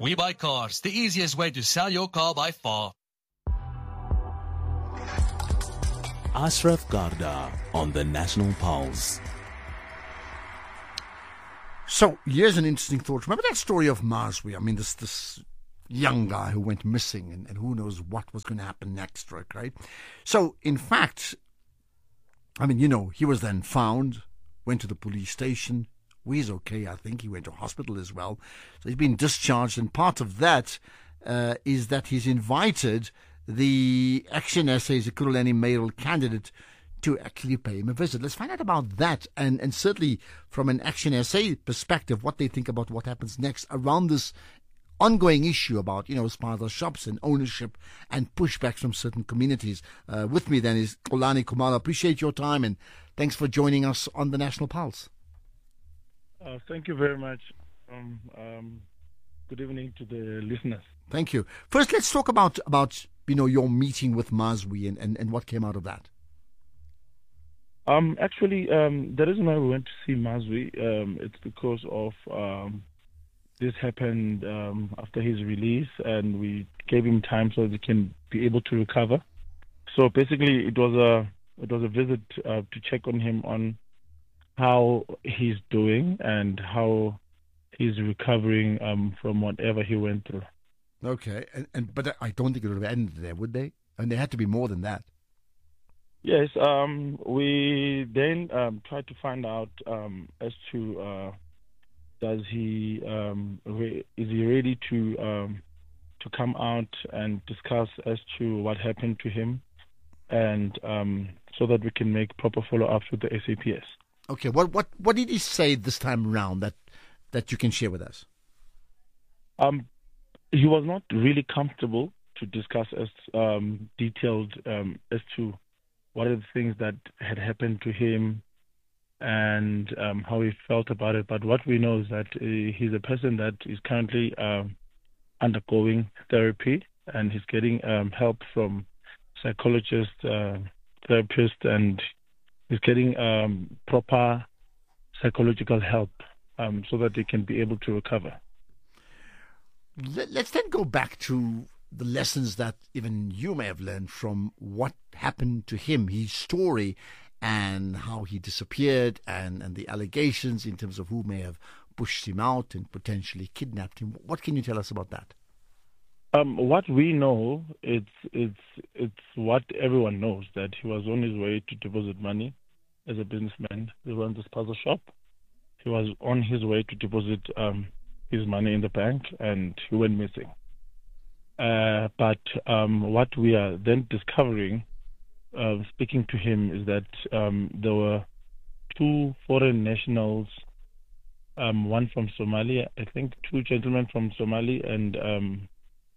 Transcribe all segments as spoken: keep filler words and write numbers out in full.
We Buy Cars, the easiest way to sell your car by far. Ashraf Garda on the National Pulse. So, here's an interesting thought. Remember that story of Mazwi? I mean, this this young guy who went missing, and, and who knows what was going to happen next, right? So, in fact, I mean, you know, he was then found, went to the police station. Well, he's okay, I think. He went to hospital as well. So he's been discharged, and part of that uh, is that he's invited the Action S A's Ekurhuleni mayoral candidate to actually pay him a visit. Let's find out about that, and, and certainly from an Action S A perspective, what they think about what happens next around this ongoing issue about, you know, spaza shops and ownership and pushbacks from certain communities. Uh, with me then is Xolani Khumalo. Appreciate your time, and thanks for joining us on the National Pulse. Uh, thank you very much. Um, um, good evening to the listeners. Thank you. First, let's talk about, about you know, your meeting with Mazwi and, and, and what came out of that. Um, actually, um, the reason why we went to see Mazwi, um, it's because of um, this happened um, after his release, and we gave him time so that he can be able to recover. So basically, it was a it was a visit uh, to check on him on how he's doing and how he's recovering um, from whatever he went through. Okay, and, and but I don't think it would have ended there, would they? And there had to be more than that. Yes, um, we then um, tried to find out um, as to uh, does he um, re- is he ready to um, to come out and discuss as to what happened to him, and um, so that we can make proper follow-ups with the S A P S. Okay, what what what did he say this time around that that you can share with us? Um, he was not really comfortable to discuss as um, detailed um, as to what are the things that had happened to him and um, how he felt about it. But what we know is that uh, he's a person that is currently um, undergoing therapy, and he's getting um, help from psychologists, uh, therapists, and he's getting um, proper psychological help um, so that he can be able to recover. Let's then go back to the lessons that even you may have learned from what happened to him, his story, and how he disappeared, and, and the allegations in terms of who may have pushed him out and potentially kidnapped him. What can you tell us about that? Um, what we know, it's it's it's what everyone knows, that he was on his way to deposit money as a businessman. He runs a spaza shop. He was on his way to deposit um, his money in the bank, and he went missing. Uh, but um, what we are then discovering, uh, speaking to him, is that um, there were two foreign nationals, um, one from Somalia, I think two gentlemen from Somalia, and um,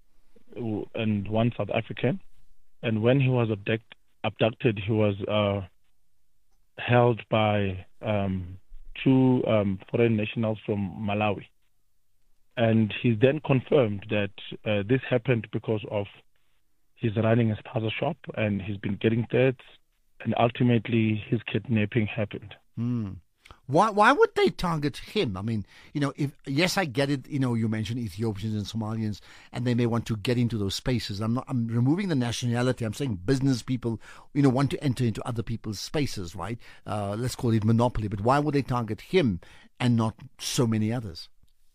and one South African. And when he was abduct- abducted, he was uh, held by um, two um, foreign nationals from Malawi. And he then confirmed that uh, this happened because of he's running a spaza shop and he's been getting threats, and ultimately his kidnapping happened. Hmm. Why why would they target him? I mean, you know, if yes, I get it. You know, you mentioned Ethiopians and Somalians, and they may want to get into those spaces. I'm not. I'm removing the nationality. I'm saying business people, you know, want to enter into other people's spaces, right? Uh, let's call it monopoly. But why would they target him and not so many others?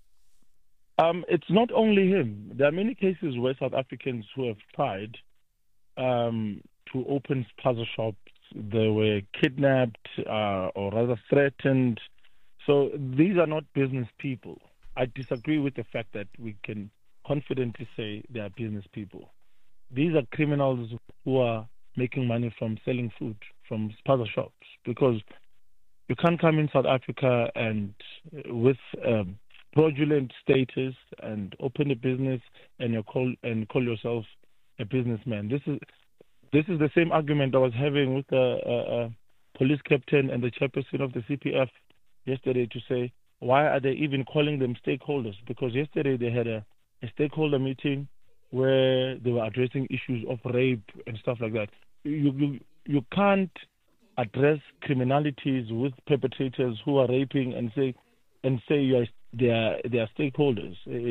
Um, it's not only him. There are many cases where South Africans who have tried um, to open spaza shops, they were kidnapped uh, or rather threatened. So these are not business people. I disagree with the fact that we can confidently say they are business people. These are criminals who are making money from selling food from spaza shops, because you can't come in South Africa and with um, fraudulent status and open a business and you call and call yourself a businessman. This is this is the same argument I was having with the uh, uh, police captain and the chairperson of the C P F yesterday, to say, why are they even calling them stakeholders? Because yesterday they had a, a stakeholder meeting where they were addressing issues of rape and stuff like that. You you, you can't address criminalities with perpetrators who are raping and say and say you are they are they are stakeholders. It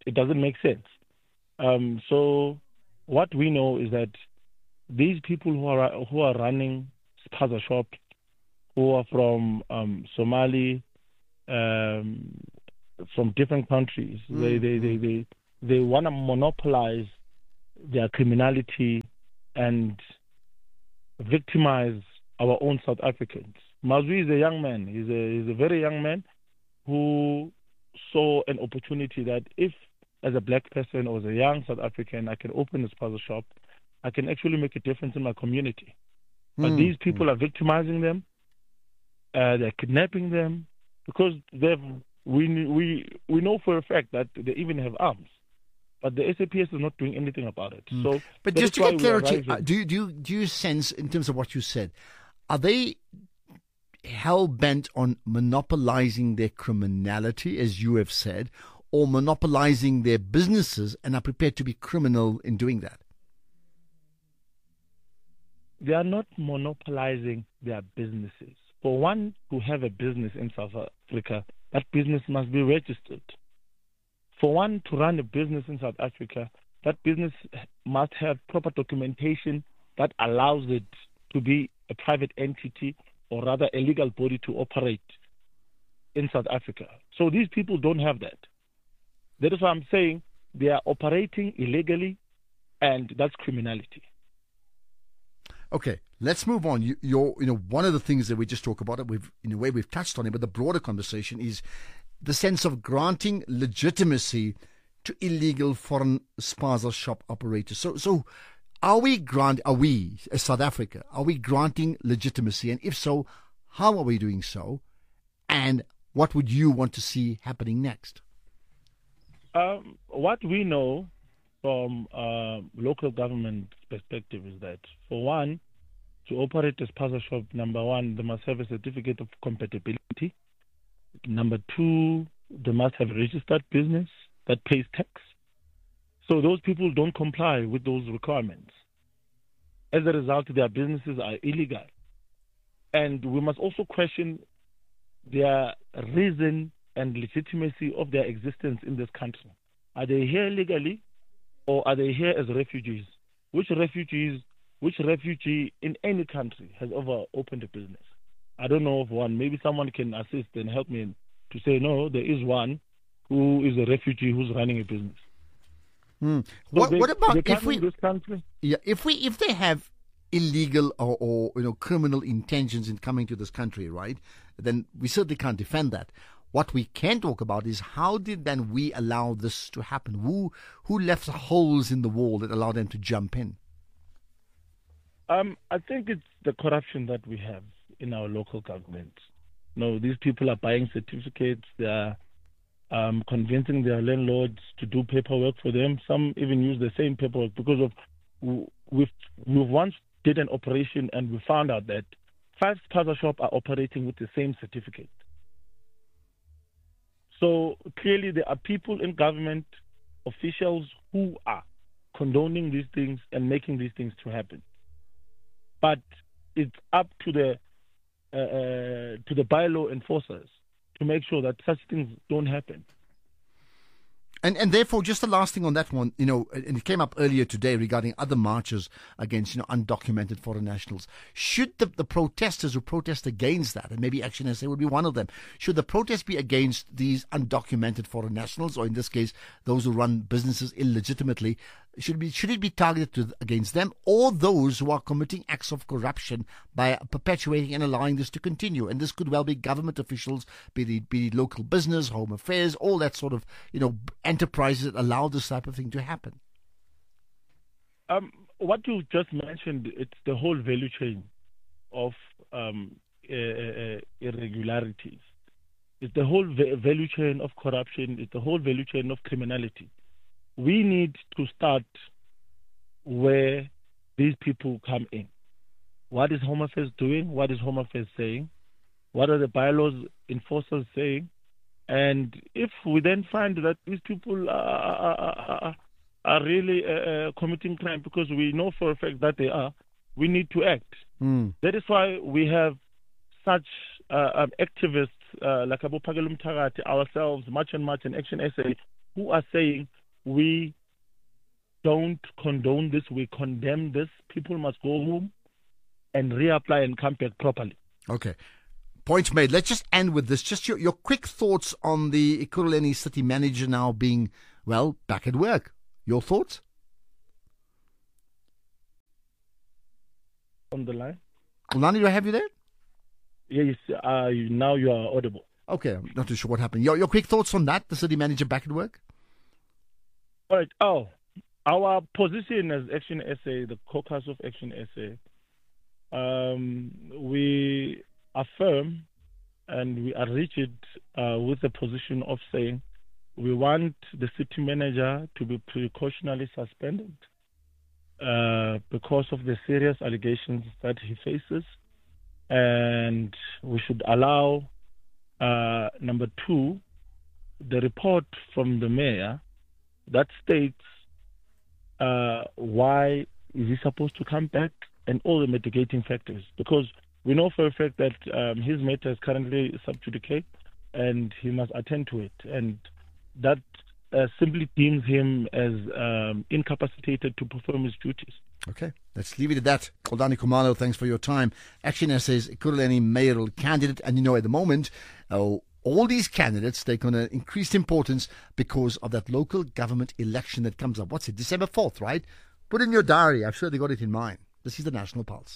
it doesn't make sense. Um, so what we know is that these people who are who are running spaza shops, who are from um, Somali, um, from different countries, mm. they they they they, they want to monopolize their criminality and victimize our own South Africans. Mazwi is a young man. He's a he's a very young man who saw an opportunity that if, as a black person or as a young South African, I can open a spaza shop, I can actually make a difference in my community. But mm. these people are victimizing them. Uh, they're kidnapping them because they've we we we know for a fact that they even have arms. But the S A P S is not doing anything about it. Mm. So, but just to get clarity, uh, do you do you, do you sense, in terms of what you said, are they hell bent on monopolizing their criminality, as you have said, or monopolizing their businesses and are prepared to be criminal in doing that? They are not monopolizing their businesses. For one to have a business in South Africa, that business must be registered. For one to run a business in South Africa, that business must have proper documentation that allows it to be a private entity, or rather a legal body to operate in South Africa. So these people don't have that. That is why I'm saying they are operating illegally, and that's criminality. Okay, let's move on. You, you're, you know, one of the things that we just talk about it, we've in a way we've touched on it, but the broader conversation is the sense of granting legitimacy to illegal foreign spaza shop operators. So, so are we grant? Are we, as South Africa, are we granting legitimacy? And if so, how are we doing so? And what would you want to see happening next? Um, what we know from uh, local government perspective is that, for one, to operate a spaza shop, number one, they must have a certificate of compatibility. Number two, they must have a registered business that pays tax. So those people don't comply with those requirements. As a result, their businesses are illegal. And we must also question their reason and legitimacy of their existence in this country. Are they here legally, or are they here as refugees? Which refugees, which refugee in any country has ever opened a business? I don't know of one. Maybe someone can assist and help me to say, no, there is one who is a refugee who's running a business. Mm. So what, they, what about if we, this country? Yeah, if we, if they have illegal or, or you know criminal intentions in coming to this country, right? Then we certainly can't defend that. What we can talk about is how did then we allow this to happen? Who who left holes in the wall that allowed them to jump in? Um, I think it's the corruption that we have in our local government. No, these people are buying certificates. They are um, convincing their landlords to do paperwork for them. Some even use the same paperwork because of we've we once did an operation and we found out that five spaza shops are operating with the same certificate. So clearly there are people in government, officials who are condoning these things and making these things to happen. But it's up to the uh, uh, to the bylaw enforcers to make sure that such things don't happen. And and therefore, just the last thing on that one, you know, and it came up earlier today regarding other marches against, you know, undocumented foreign nationals. Should the, the protesters who protest against that, and maybe Action S A would be one of them, should the protest be against these undocumented foreign nationals, or in this case, those who run businesses illegitimately? Should be should it be targeted to, against them, or those who are committing acts of corruption by perpetuating and allowing this to continue? And this could well be government officials, be the be the local business, home affairs, all that sort of, you know, enterprises that allow this type of thing to happen. Um, what you just mentioned, it's the whole value chain of um, uh, uh, irregularities. It's the whole va- value chain of corruption. It's the whole value chain of criminality. We need to start where these people come in. What is Home Affairs doing? What is Home Affairs saying? What are the bylaws enforcers saying? And if we then find that these people are, are, are, are really uh, committing crime, because we know for a fact that they are, we need to act. Mm. That is why we have such uh, um, activists uh, like Abu Pagalum Tagati, ourselves, March and March and Action S A, who are saying we don't condone this, we condemn this, people must go home and reapply and come back properly. Okay. Point made. Let's just end with this. Just your, your quick thoughts on the Ekurhuleni city manager now being, well, back at work. Your thoughts? On the line? Kulani, do I have you there? Yes, uh, now you are audible. Okay, I'm not too sure what happened. Your, your quick thoughts on that, the city manager back at work? All right. Oh, our position as Action S A, the caucus of Action S A, um, we affirm and we are rigid uh, with the position of saying we want the city manager to be precautionally suspended uh, because of the serious allegations that he faces, and we should allow, uh, number two, the report from the mayor that states uh, why is he supposed to come back and all the mitigating factors, because we know for a fact that um, his matter is currently sub judice and he must attend to it, and that uh, simply deems him as um, incapacitated to perform his duties. Okay, let's leave it at that. Koldani Khumalo, thanks for your time. Action S A's Ekurhuleni mayoral candidate, and you know at the moment, uh, all these candidates take on an increased importance because of that local government election that comes up. What's it, December fourth, right? Put in your diary. I'm sure they got it in mind. This is the National Pulse.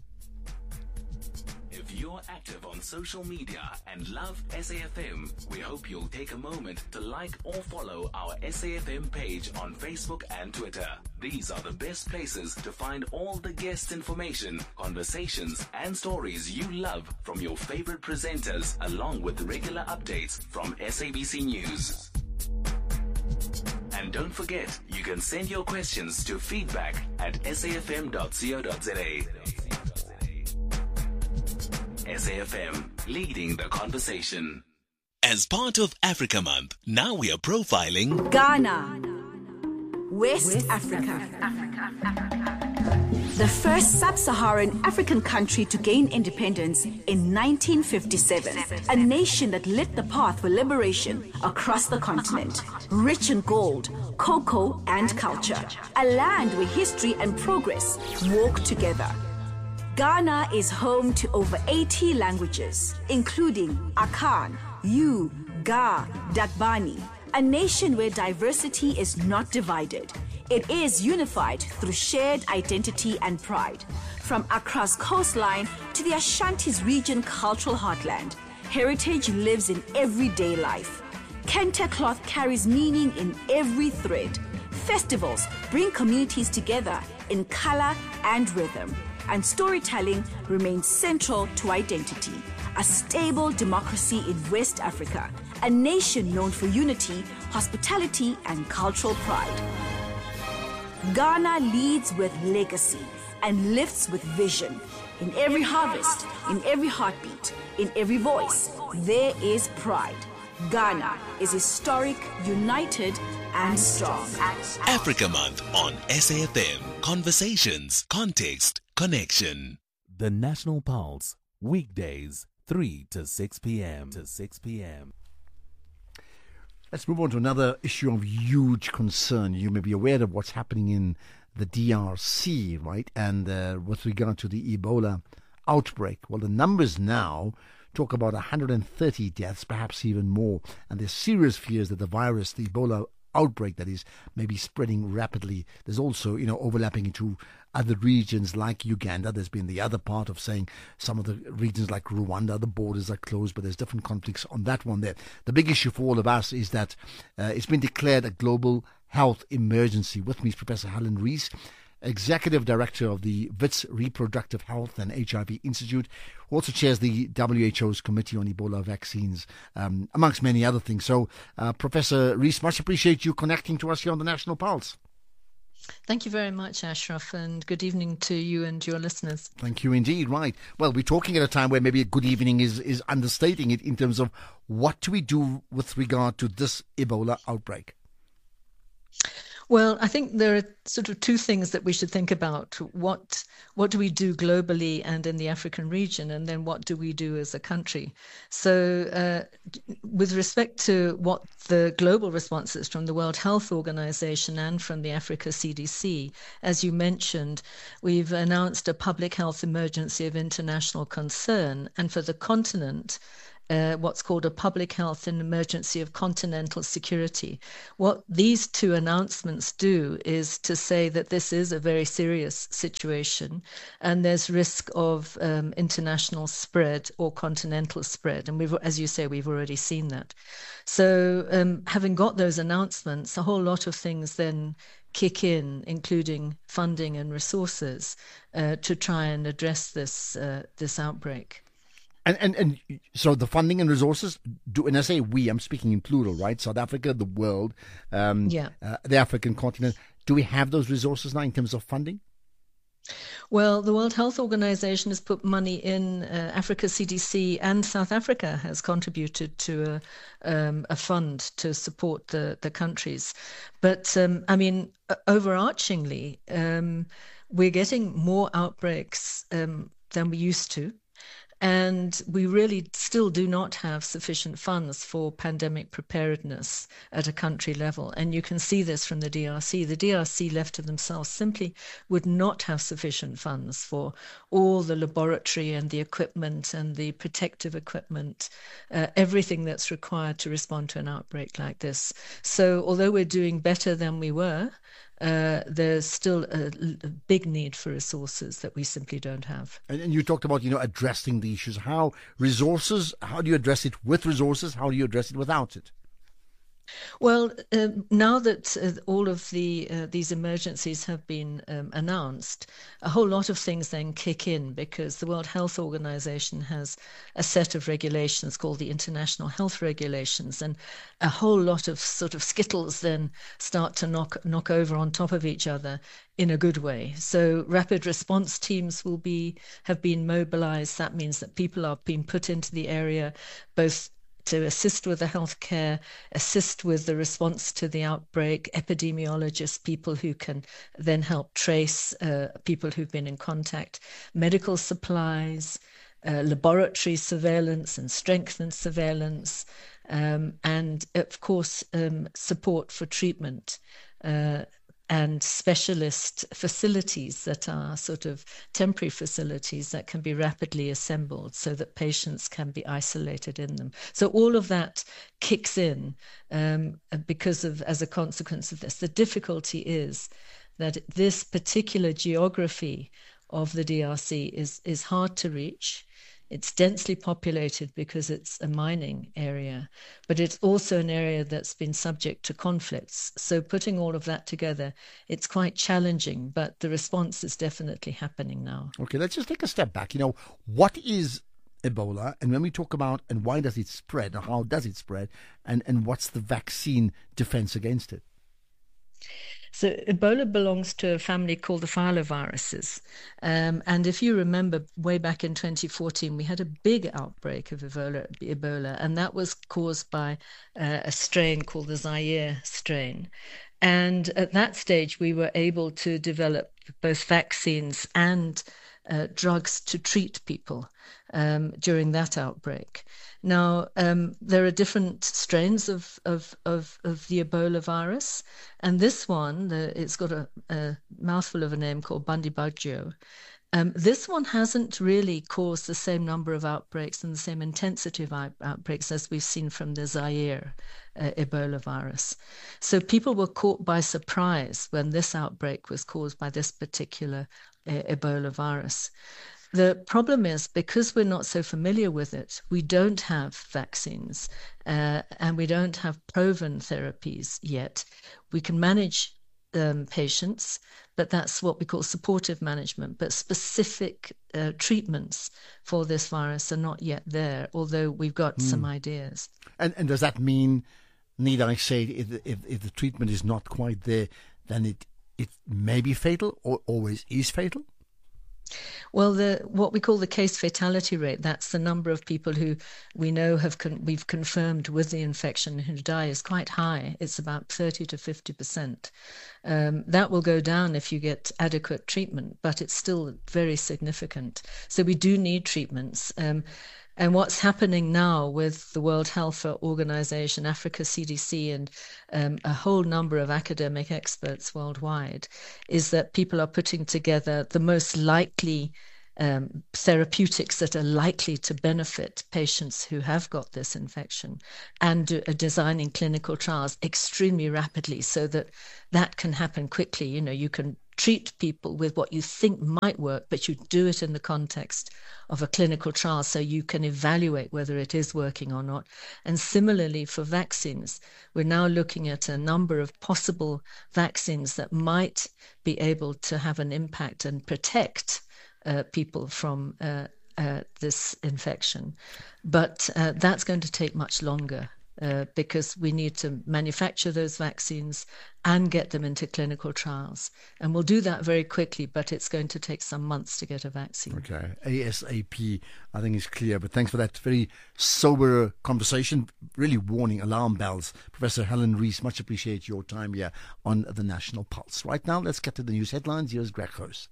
If you're active on social media and love S A F M, we hope you'll take a moment to like or follow our S A F M page on Facebook and Twitter. These are the best places to find all the guest information, conversations, and stories you love from your favorite presenters, along with regular updates from S A B C News. And don't forget, you can send your questions to feedback at s a f m dot co dot z a. S A F M, leading the conversation. As part of Africa Month, now we are profiling Ghana, West, West Africa. Africa. The first sub-Saharan African country to gain independence in nineteen fifty-seven. A nation that lit the path for liberation across the continent. Rich in gold, cocoa, and culture. A land where history and progress walk together. Ghana is home to over eighty languages, including Akan, Yu, Ga, Dagbani, a nation where diversity is not divided. It is unified through shared identity and pride. From Accra's coastline to the Ashanti's region cultural heartland, heritage lives in everyday life. Kente cloth carries meaning in every thread. Festivals bring communities together in color and rhythm. And storytelling remains central to identity. A stable democracy in West Africa, a nation known for unity, hospitality, and cultural pride. Ghana leads with legacy and lifts with vision. In every harvest, in every heartbeat, in every voice, there is pride. Ghana is historic, united, and strong. Africa Month on S A F M. Conversations, context, connection. The National Pulse, weekdays, three to six p.m. to six p.m. Let's move on to another issue of huge concern. You may be aware of what's happening in the D R C, right? And uh, with regard to the Ebola outbreak, well, the numbers now talk about one hundred thirty deaths, perhaps even more. And there's serious fears that the virus, the Ebola outbreak that is maybe spreading rapidly. There's also, you know, overlapping into other regions like Uganda. There's been the other part of saying some of the regions like Rwanda, the borders are closed, but there's different conflicts on that one there. The big issue for all of us is that uh, it's been declared a global health emergency. With me is Professor Helen Rees, Executive Director of the Wits Reproductive Health and H I V Institute, who also chairs the W H O's Committee on Ebola Vaccines, um, amongst many other things. So, uh, Professor Rees, much appreciate you connecting to us here on the National Pulse. Thank you very much, Ashraf, and good evening to you and your listeners. Thank you indeed. Right. Well, we're talking at a time where maybe a good evening is, is understating it in terms of what do we do with regard to this Ebola outbreak? Well, I think there are sort of two things that we should think about. What what do we do globally and in the African region, and then what do we do as a country? So uh, with respect to what the global response is from the World Health Organization and from the Africa C D C, as you mentioned, we've announced a public health emergency of international concern, and for the continent, Uh, what's called a public health and emergency of continental security. What these two announcements do is to say that this is a very serious situation and there's risk of um, international spread or continental spread. And we've, as you say, we've already seen that. So um, having got those announcements, a whole lot of things then kick in, including funding and resources uh, to try and address this uh, this outbreak. And, and and so the funding and resources, do, and I say we, I'm speaking in plural, right? South Africa, the world, um, yeah. uh, the African continent. Do we have those resources now in terms of funding? Well, the World Health Organization has put money in. Uh, Africa C D C and South Africa has contributed to a, um, a fund to support the, the countries. But, um, I mean, overarchingly, um, we're getting more outbreaks um, than we used to. And we really still do not have sufficient funds for pandemic preparedness at a country level. And you can see this from the D R C. The D R C left to themselves simply would not have sufficient funds for all the laboratory and the equipment and the protective equipment, uh, everything that's required to respond to an outbreak like this. So although we're doing better than we were, Uh, there's still a, a big need for resources that we simply don't have. And, and you talked about, you know, addressing the issues. How resources, how do you address it with resources? How do you address it without it? Well, uh, now that uh, all of the uh, these emergencies have been um, announced, a whole lot of things then kick in because the World Health Organization has a set of regulations called the International Health Regulations, and a whole lot of sort of skittles then start to knock knock over on top of each other in a good way. So rapid response teams will be have been mobilized. That means that people are being put into the area, both to assist with the healthcare, assist with the response to the outbreak, epidemiologists, people who can then help trace uh, people who've been in contact, medical supplies, uh, laboratory surveillance and strengthened surveillance, um, and of course um, support for treatment uh, and specialist facilities that are sort of temporary facilities that can be rapidly assembled so that patients can be isolated in them. So all of that kicks in um, because of, as a consequence of this. The difficulty is that this particular geography of the D R C is, is hard to reach. It's densely populated because it's a mining area, but it's also an area that's been subject to conflicts. So putting all of that together, it's quite challenging, but the response is definitely happening now. Okay, let's just take a step back. You know, what is Ebola? And when we talk about, and why does it spread, or how does it spread, and, and what's the vaccine defense against it? So Ebola belongs to a family called the filoviruses. Um, and if you remember, way back in twenty fourteen, we had a big outbreak of Ebola, Ebola and that was caused by uh, a strain called the Zaire strain. And at that stage, we were able to develop both vaccines and uh, drugs to treat people um, during that outbreak. Now, um, there are different strains of, of, of, of the Ebola virus, and this one, the, it's got a, a mouthful of a name called Bundibugyo. Um, this one hasn't really caused the same number of outbreaks and the same intensity of out- outbreaks as we've seen from the Zaire uh, Ebola virus. So people were caught by surprise when this outbreak was caused by this particular uh, Ebola virus. The problem is, because we're not so familiar with it, we don't have vaccines uh, and we don't have proven therapies yet. We can manage um, patients, but that's what we call supportive management. But specific uh, treatments for this virus are not yet there, although we've got mm. some ideas. And, and does that mean, need I say, if, if, if the treatment is not quite there, then it, it may be fatal or always is fatal? Well, the what we call the case fatality rate, that's the number of people who we know have con- we've confirmed with the infection who die, is quite high. It's about thirty to fifty percent. Um, that will go down if you get adequate treatment, but it's still very significant. So we do need treatments. Um, And what's happening now with the World Health Organization, Africa C D C, and um, a whole number of academic experts worldwide is that people are putting together the most likely um, therapeutics that are likely to benefit patients who have got this infection, and do, are designing clinical trials extremely rapidly so that that can happen quickly. You know, you can treat people with what you think might work, but you do it in the context of a clinical trial so you can evaluate whether it is working or not. And similarly for vaccines, we're now looking at a number of possible vaccines that might be able to have an impact and protect uh, people from uh, uh, this infection. But uh, that's going to take much longer. Uh, because we need to manufacture those vaccines and get them into clinical trials. And we'll do that very quickly, but it's going to take some months to get a vaccine. Okay, ASAP, I think is clear. But thanks for that very sober conversation, really warning alarm bells. Professor Helen Rees, much appreciate your time here on the National Pulse. Right now, let's get to the news headlines. Here's Greg Hoos.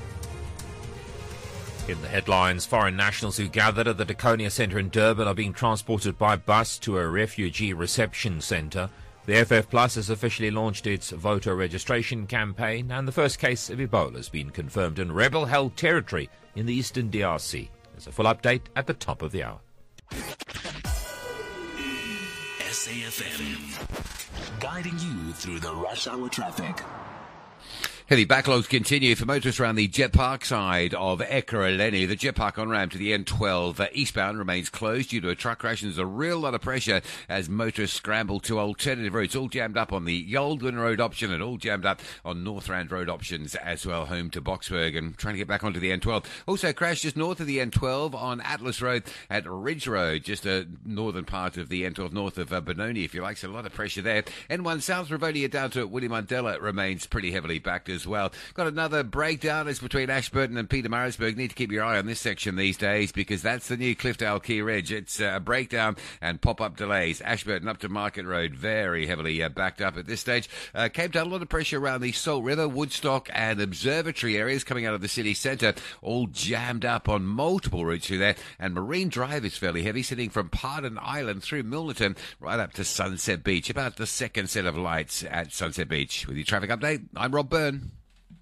In the headlines, foreign nationals who gathered at the Daconia Centre in Durban are being transported by bus to a refugee reception centre. The F F Plus has officially launched its voter registration campaign, and the first case of Ebola has been confirmed in rebel-held territory in the eastern D R C. There's a full update at the top of the hour. S A F M, guiding you through the rush hour traffic. Heavy backlogs continue for motorists around the Jet Park side of Ekurhuleni. The Jet Park on-ramp to the N twelve uh, eastbound remains closed due to a truck crash, and there's a real lot of pressure as motorists scramble to alternative routes. All jammed up on the Yaldwin Road option and all jammed up on North Rand Road options as well, home to Boksburg, and trying to get back onto the N twelve. Also crashed just north of the N twelve on Atlas Road at Ridge Road, just a northern part of the N twelve, north of uh, Benoni, if you like. So a lot of pressure there. N one South Rivonia down to Willie Mandela remains pretty heavily backed as well. Got another breakdown. It's between Ashburton and Pietermaritzburg. Need to keep your eye on this section these days because that's the new Cliffdale Key Ridge. It's uh, a breakdown and pop-up delays. Ashburton up to Market Road, very heavily uh, backed up at this stage. Uh, Cape Town, a lot of pressure around the Salt River, Woodstock and Observatory areas coming out of the city centre, all jammed up on multiple routes through there. And Marine Drive is fairly heavy, sitting from Pardon Island through Milnerton right up to Sunset Beach. About the second set of lights at Sunset Beach. With your traffic update, I'm Rob Byrne.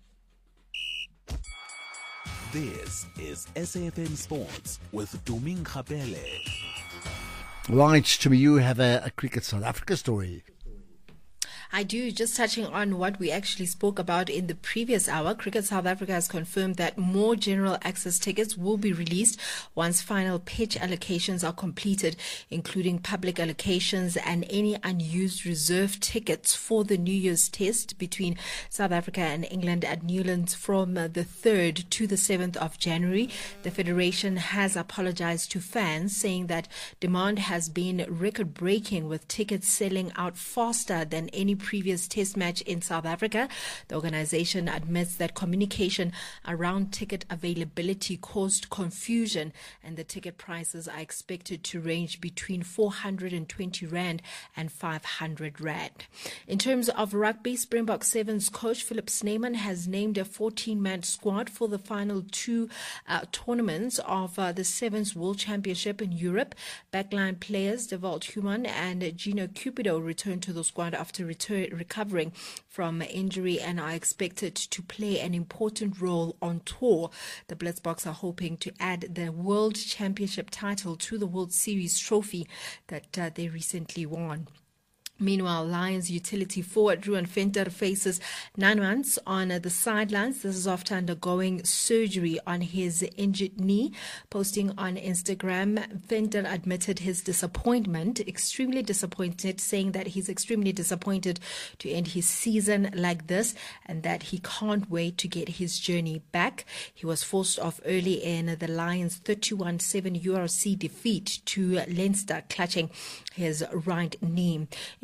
This is S A F M Sports with Doming Khapele. Right, Chumi, you have a, a Cricket South Africa story. I do. Just touching on what we actually spoke about in the previous hour, Cricket South Africa has confirmed that more general access tickets will be released once final pitch allocations are completed, including public allocations and any unused reserve tickets for the New Year's Test between South Africa and England at Newlands from the third to the seventh of January. The Federation has apologized to fans, saying that demand has been record-breaking, with tickets selling out faster than any previous test match in South Africa. The organization admits that communication around ticket availability caused confusion, and the ticket prices are expected to range between four hundred twenty rand and five hundred rand. In terms of rugby, Springbok Sevens coach Philip Snyman has named a fourteen-man squad for the final two uh, tournaments of uh, the Sevens World Championship in Europe. Backline players Devalt Human and Gino Cupido return to the squad after return recovering from injury and are expected to play an important role on tour. The Blitzboks are hoping to add the World Championship title to the World Series trophy that uh, they recently won. Meanwhile, Lions utility forward Ruan Venter faces nine months on the sidelines. This is after undergoing surgery on his injured knee. Posting on Instagram, Venter admitted his disappointment, extremely disappointed, saying that he's extremely disappointed to end his season like this and that he can't wait to get his journey back. He was forced off early in the Lions' thirty-one seven U R C defeat to Leinster, clutching his right knee. In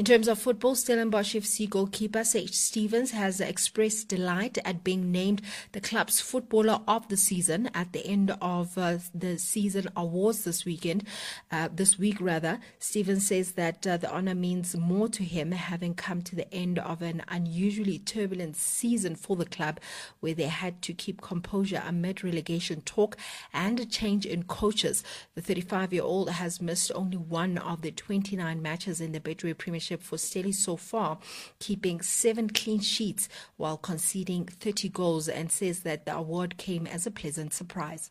In terms of football, Stellenbosch F C goalkeeper Sage Stevens has expressed delight at being named the club's footballer of the season at the end of uh, the season awards this weekend. Uh, this week, rather, Stevens says that uh, the honor means more to him, having come to the end of an unusually turbulent season for the club, where they had to keep composure amid relegation talk and a change in coaches. The thirty-five-year-old has missed only one of the twenty-nine matches in the Betway Premiership for Steli so far, keeping seven clean sheets while conceding thirty goals, and says that the award came as a pleasant surprise.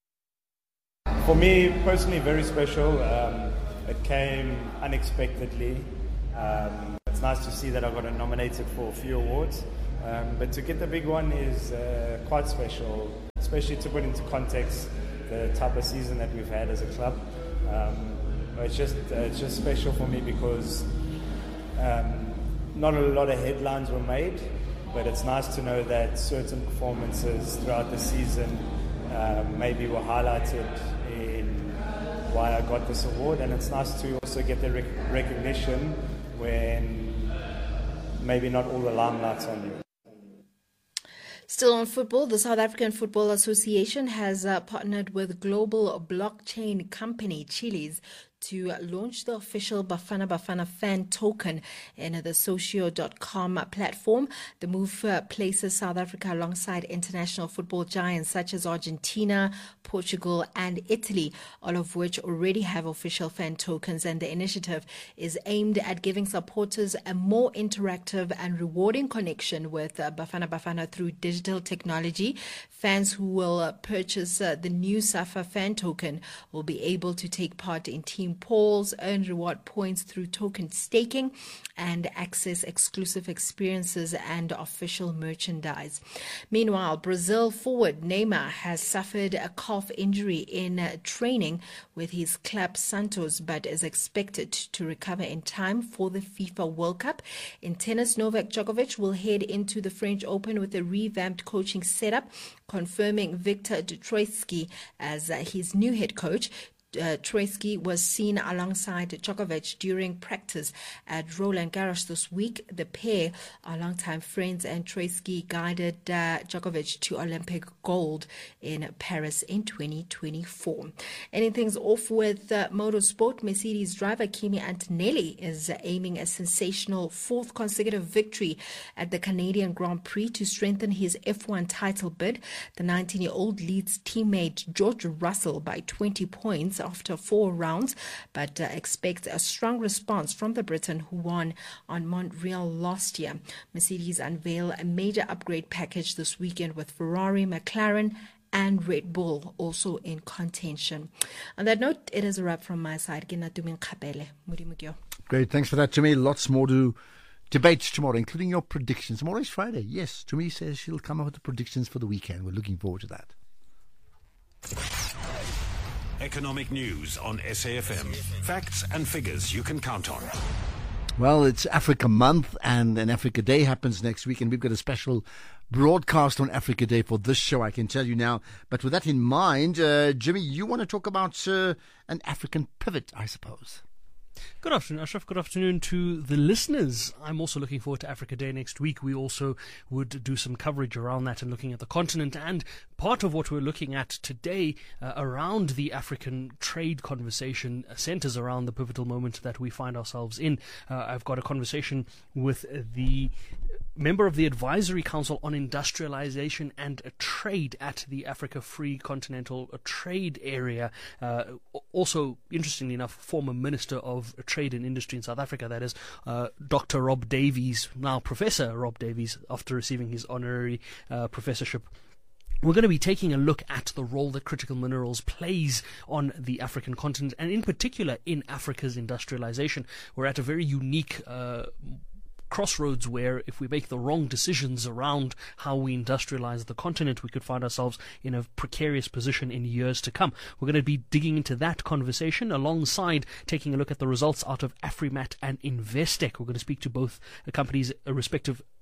For me personally, very special. Um, it came unexpectedly. Um, it's nice to see that I got nominated for a few awards, um, but to get the big one is uh, quite special, especially to put into context the type of season that we've had as a club. Um, it's just uh, it's just special for me because Um, not a lot of headlines were made, but it's nice to know that certain performances throughout the season uh, maybe were highlighted in why I got this award, and it's nice to also get the rec- recognition when maybe not all the limelight's on you. Still on football, the South African Football Association has uh, partnered with global blockchain company Chiliz to launch the official Bafana Bafana fan token in the socio dot com platform. The move uh, places South Africa alongside international football giants such as Argentina, Portugal and Italy, all of which already have official fan tokens, and the initiative is aimed at giving supporters a more interactive and rewarding connection with uh, Bafana Bafana through digital technology. Fans who will uh, purchase uh, the new SAFA fan token will be able to take part in team polls, earn reward points through token staking, and access exclusive experiences and official merchandise. Meanwhile, Brazil forward Neymar has suffered a calf injury in uh, training with his club Santos, but is expected to recover in time for the FIFA World Cup. In tennis, Novak Djokovic will head into the French Open with a revamped coaching setup, confirming Viktor Troicki as uh, his new head coach. Uh, Troicki was seen alongside Djokovic during practice at Roland Garros this week. The pair are longtime friends, and Troicki guided uh, Djokovic to Olympic gold in Paris in twenty twenty-four. Ending things off with uh, motorsport, Mercedes driver Kimi Antonelli is uh, aiming a sensational fourth consecutive victory at the Canadian Grand Prix to strengthen his F one title bid. The nineteen-year-old leads teammate George Russell by twenty points after four rounds, but uh, expects a strong response from the Briton who won on Montreal last year. Mercedes unveil a major upgrade package this weekend with Ferrari, McLaren and Red Bull also in contention. On that note, it is a wrap from my side. Great, thanks for that, Jimmy. Lots more to debate tomorrow, including your predictions. Tomorrow is Friday. Yes, Jimmy says she'll come up with the predictions for the weekend. We're looking forward to that. Economic news on S A F M. Facts and figures you can count on. Well, it's Africa Month, and an Africa Day happens next week, and we've got a special broadcast on Africa Day for this show, I can tell you now. But with that in mind, uh, Jimmy, you want to talk about uh, an African pivot, I suppose. Good afternoon, Ashraf. Good afternoon to the listeners. I'm also looking forward to Africa Day next week. We also would do some coverage around that and looking at the continent. And part of what we're looking at today uh, around the African trade conversation centers around the pivotal moment that we find ourselves in. Uh, I've got a conversation with the member of the Advisory Council on Industrialization and Trade at the Africa Free Continental Trade Area. Uh, also, interestingly enough, former Minister of Trade and Industry in South Africa, that is, uh, Doctor Rob Davies, now Professor Rob Davies, after receiving his honorary uh, professorship. We're going to be taking a look at the role that critical minerals plays on the African continent, and in particular in Africa's industrialization. We're at a very unique uh crossroads where if we make the wrong decisions around how we industrialize the continent, we could find ourselves in a precarious position in years to come. We're going to be digging into that conversation alongside taking a look at the results out of Afrimat and Investec. We're going to speak to both the companies' respective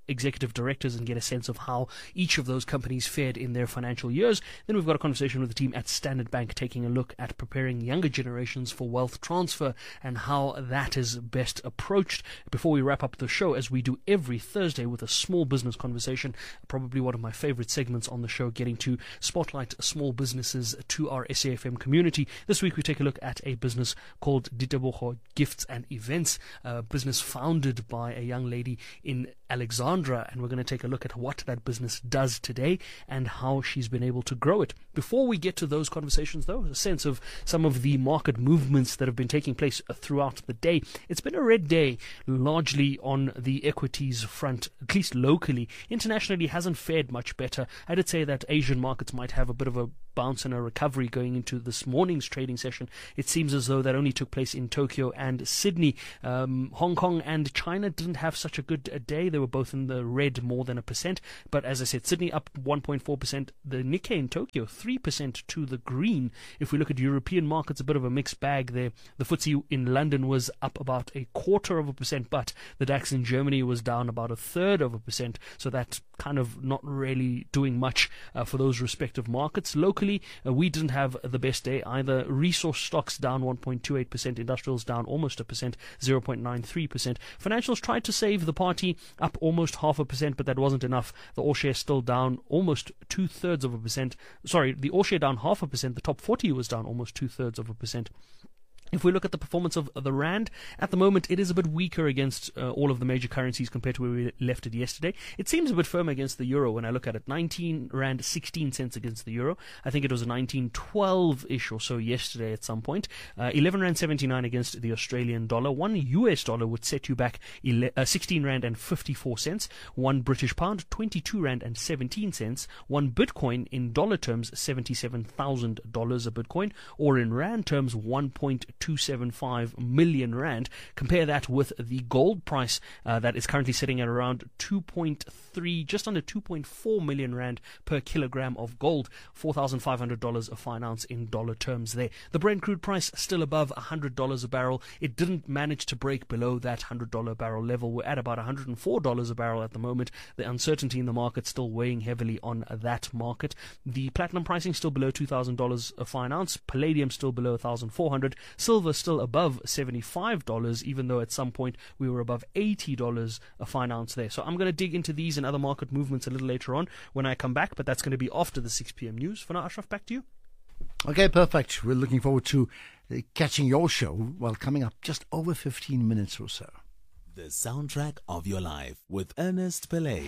executive directors and get a sense of how each of those companies fared in their financial years. Then we've got a conversation with the team at Standard Bank taking a look at preparing younger generations for wealth transfer and how that is best approached. Before we wrap up the show, as we do every Thursday with a small business conversation, probably one of my favorite segments on the show, getting to spotlight small businesses to our S A F M community. This week we take a look at a business called Ditebogo Gifts and Events, a business founded by a young lady in Alexandra, and we're going to take a look at what that business does today and how she's been able to grow it. Before we get to those conversations, though, a sense of some of the market movements that have been taking place throughout the day. It's been a red day, largely on the equities front, at least locally. Internationally hasn't fared much better. I did say that Asian markets might have a bit of a bounce and a recovery going into this morning's trading session. It seems as though that only took place in Tokyo and Sydney. Um, Hong Kong and China didn't have such a good a day. They were both in the red more than a percent. But as I said, Sydney up one point four percent. The Nikkei in Tokyo three percent to the green. If we look at European markets, a bit of a mixed bag there. The F T S E in London was up about a quarter of a percent, but the DAX in Germany was down about a third of a percent. So that's kind of not really doing much uh, for those respective markets. Locally, uh, we didn't have the best day either. Resource stocks down one point two eight percent, industrials down almost a percent, zero point nine three percent. Financials tried to save the party, up almost half a percent, but that wasn't enough. The All Share still down almost two thirds of a percent. Sorry, the All Share down half a percent. The top forty was down almost two thirds of a percent. If we look at the performance of the rand, at the moment it is a bit weaker against uh, all of the major currencies compared to where we left it yesterday. It seems a bit firm against the euro when I look at it. nineteen rand sixteen cents against the euro. I think it was a nineteen twelve-ish or so yesterday at some point. Uh, eleven rand seventy-nine against the Australian dollar. One U S dollar would set you back ele- uh, sixteen rand and fifty-four cents. One British pound, twenty-two rand and seventeen cents. One Bitcoin in dollar terms, seventy-seven thousand dollars a Bitcoin, or in rand terms, one point two seven five million rand. Compare that with the gold price uh, that is currently sitting at around two point three, just under two point four million rand per kilogram of gold, four thousand five hundred dollars a fine ounce in dollar terms there. The Brent crude price still above one hundred dollars a barrel. It didn't manage to break below that one hundred dollars a barrel level. We're at about one hundred four dollars a barrel at the moment. The uncertainty in the market still weighing heavily on that market. The platinum pricing still below two thousand dollars a fine ounce. Palladium still below one thousand four hundred dollars. Silver still above seventy-five dollars, even though at some point we were above eighty dollars a fine ounce there. So I'm going to dig into these and other market movements a little later on when I come back, but that's going to be after the six p.m. news. For now, Ashraf, back to you. Okay, perfect. We're looking forward to uh, catching your show, well, coming up just over fifteen minutes or so. The soundtrack of your life with Ernest Pillay.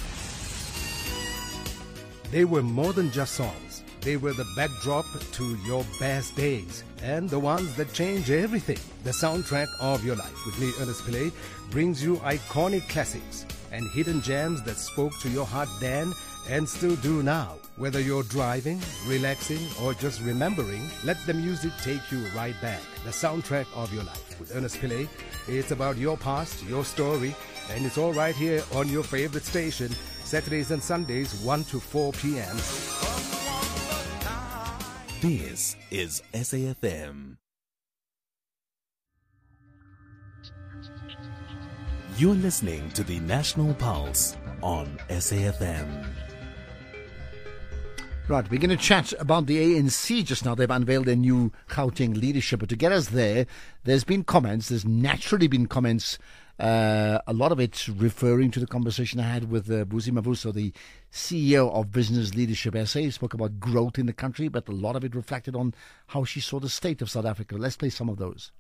They were more than just songs. They were the backdrop to your best days and the ones that change everything. The soundtrack of your life with me, Ernest Pillay, brings you iconic classics and hidden gems that spoke to your heart then and still do now. Whether you're driving, relaxing, or just remembering, let the music take you right back. The soundtrack of your life with Ernest Pillay. It's about your past, your story, and it's all right here on your favorite station, Saturdays and Sundays, one to four p.m. This is S A F M. You're listening to the National Pulse on S A F M. Right, we're going to chat about the A N C just now. They've unveiled their new Gauteng leadership. But to get us there, there's been comments. There's naturally been comments, uh, a lot of it referring to the conversation I had with uh, Busi Mavuso, the C E O of Business Leadership S A. He spoke about growth in the country, but a lot of it reflected on how she saw the state of South Africa. Let's play some of those.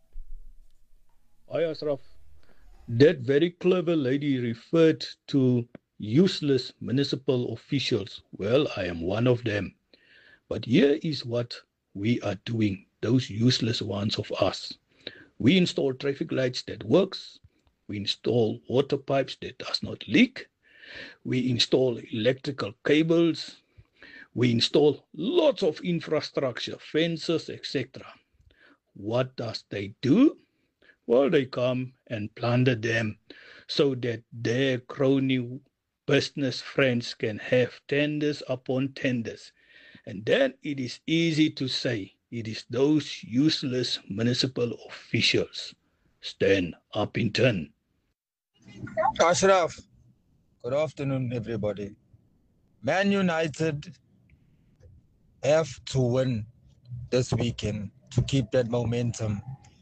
Hi, Ashraf. That very clever lady referred to useless municipal officials. Well, I am one of them. But here is what we are doing, those useless ones of us. We install traffic lights that works. We install water pipes that does not leak. We install electrical cables. We install lots of infrastructure, fences, et cetera. What does they do? Well, they come and plunder them so that their crony business friends can have tenders upon tenders. And then it is easy to say it is those useless municipal officials. Stand up in turn. Ashraf, Good afternoon, everybody. Man United have to win this weekend to keep that momentum.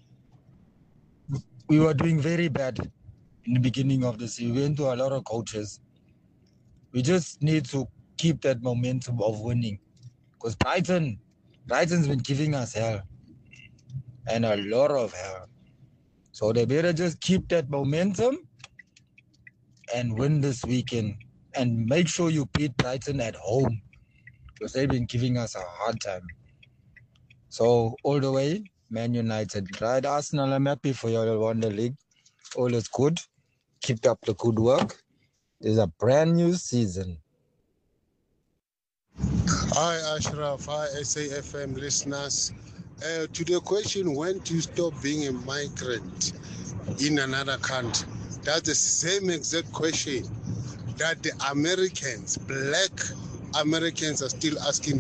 We were doing very bad in the beginning of the season. We went to a lot of coaches. We just need to keep that momentum of winning. Because Brighton, Brighton's been giving us hell. And a lot of hell. So they better just keep that momentum and win this weekend. And make sure you beat Brighton at home. Because they've been giving us a hard time. So all the way, Man United. Right, Arsenal, I'm happy for you all won the league. All is good. Keep up the good work. There's a brand new season. Hi, Ashraf. Hi, S A F M listeners. Uh, to the question, when do you stop being a migrant in another country? That's the same exact question that the Americans, black Americans, are still asking